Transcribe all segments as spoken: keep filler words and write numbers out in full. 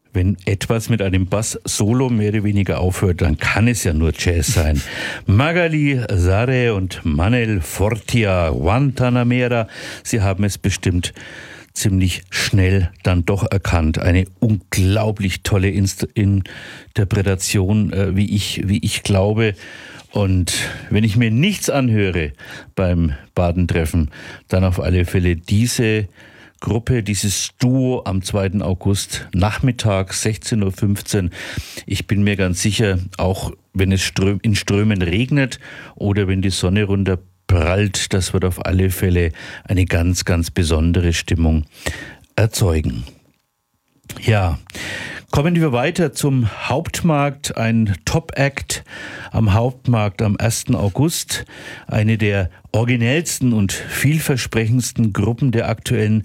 Wenn etwas mit einem Bass-Solo mehr oder weniger aufhört, dann kann es ja nur Jazz sein. Magali Zarre und Manel Fortia, Guantanamera, sie haben es bestimmt ziemlich schnell dann doch erkannt. Eine unglaublich tolle Inst- Interpretation, äh, wie ich, wie ich glaube. Und wenn ich mir nichts anhöre beim Badentreffen, dann auf alle Fälle diese Gruppe, dieses Duo am zweiten August, Nachmittag, sechzehn Uhr fünfzehn. Ich bin mir ganz sicher, auch wenn es ström, in Strömen regnet oder wenn die Sonne runterprallt, das wird auf alle Fälle eine ganz, ganz besondere Stimmung erzeugen. Ja, kommen wir weiter zum Hauptmarkt, ein Top-Act am Hauptmarkt am ersten August, eine der originellsten und vielversprechendsten Gruppen der aktuellen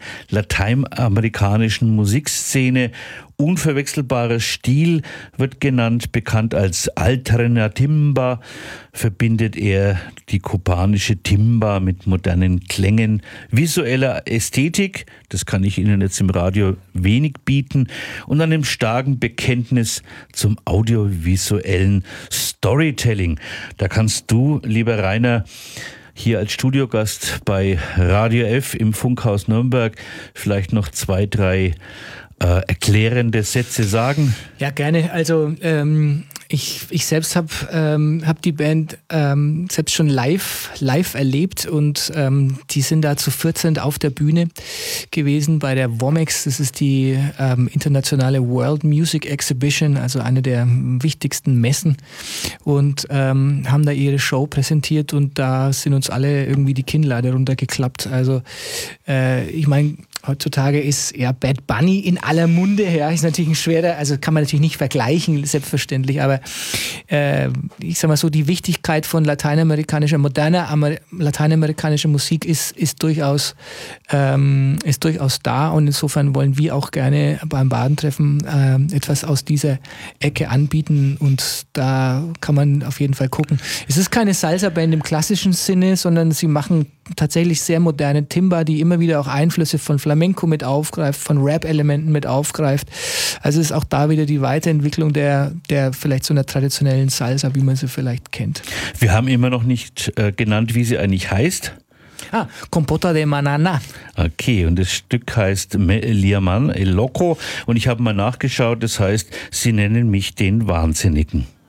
lateinamerikanischen Musikszene. Unverwechselbarer Stil wird genannt, bekannt als Alternatimba, verbindet er die kubanische Timba mit modernen Klängen, visueller Ästhetik, das kann ich Ihnen jetzt im Radio wenig bieten, und einem starken Bekenntnis zum audiovisuellen Storytelling. Da kannst du, lieber Rainer, hier als Studiogast bei Radio F im Funkhaus Nürnberg vielleicht noch zwei, drei äh, erklärende Sätze sagen. Ja, gerne. Also ähm, ich, ich selbst habe ähm, hab die Band ähm, selbst schon live, live erlebt und ähm, die sind da zu vierzehn auf der Bühne gewesen bei der WOMEX. Das ist die ähm, internationale World Music Exhibition, also eine der wichtigsten Messen, und ähm, haben da ihre Show präsentiert und da sind uns alle irgendwie die Kinnlade runtergeklappt. Also äh, ich meine, heutzutage ist ja Bad Bunny in aller Munde, ja, ist natürlich ein schwerer, also kann man natürlich nicht vergleichen, selbstverständlich, aber äh, ich sag mal so, die Wichtigkeit von lateinamerikanischer, moderner Amer- lateinamerikanischer Musik ist, ist durchaus ähm, ist durchaus da, und insofern wollen wir auch gerne beim Badentreffen äh, etwas aus dieser Ecke anbieten, und da kann man auf jeden Fall gucken. Es ist keine Salsa-Band im klassischen Sinne, sondern sie machen tatsächlich sehr moderne Timba, die immer wieder auch Einflüsse von Flamenco mit aufgreift, von Rap-Elementen mit aufgreift. Also es ist auch da wieder die Weiterentwicklung der, der vielleicht so einer traditionellen Salsa, wie man sie vielleicht kennt. Wir haben immer noch nicht äh, genannt, wie sie eigentlich heißt. Ah, Compota de Manana. Okay, und das Stück heißt Me Liaman El Loco, und ich habe mal nachgeschaut, das heißt, sie nennen mich den Wahnsinnigen.